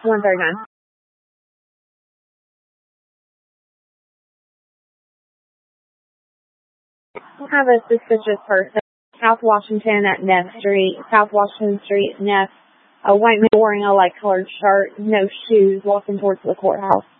139. Have a suspicious person. South Washington at Neff Street. South Washington Street, Neff. A white man wearing a light colored shirt, no shoes, walking towards the courthouse.